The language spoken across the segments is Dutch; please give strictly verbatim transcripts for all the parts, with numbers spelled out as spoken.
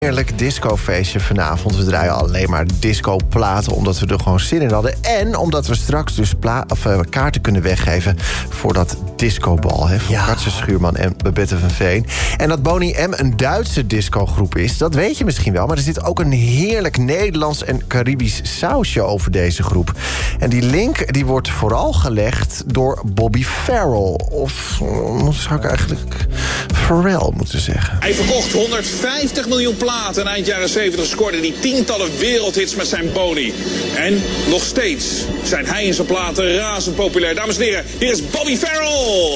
Heerlijk discofeestje vanavond. We draaien alleen maar discoplaten omdat we er gewoon zin in hadden. En omdat we straks dus pla- of, uh, kaarten kunnen weggeven voor dat discobal. Hè, van ja. Katja Schuurman en Babette van Veen. En dat Boney M een Duitse discogroep is, dat weet je misschien wel. Maar er zit ook een heerlijk Nederlands en Caribisch sausje over deze groep. En die link die wordt vooral gelegd door Bobby Farrell. Of uh, zou ik eigenlijk Pharrell moeten zeggen. Hij verkocht honderdvijftig miljoen platen. En eind jaren zeventig scoorde hij tientallen wereldhits met zijn Boney. En nog steeds zijn hij en zijn platen razend populair. Dames en heren, hier is Bobby Farrell.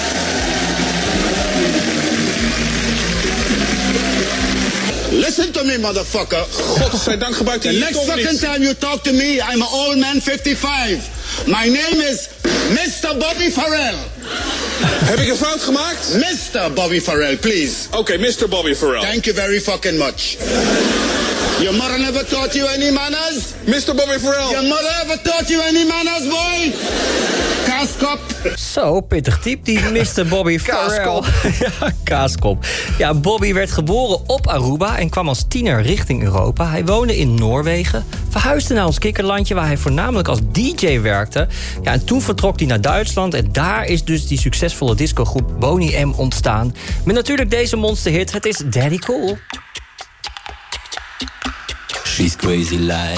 Listen to me, motherfucker. Godzijdank gebruikt hij The je next tong fucking niet. time you talk to me, I'm an old man fifty-five. My name is mister Bobby Farrell. Heb ik een fout gemaakt? mister Bobby Farrell, please. Oké, okay, mister Bobby Farrell. Thank you very fucking much. Your mother never taught you any manners? mister Bobby Farrell. Your mother ever taught you any manners, boy? Kaaskop. Zo, pittig type, die mister Bobby Farrell. Ja, kaaskop. Ja, Bobby werd geboren op Aruba en kwam als tiener richting Europa. Hij woonde in Noorwegen, verhuisde naar ons kikkerlandje waar hij voornamelijk als D J werkte. Ja, en toen vertrok hij naar Duitsland en daar is dus die succesvolle discogroep Boney M ontstaan. Met natuurlijk deze monsterhit, het is Daddy Cool. She's crazy like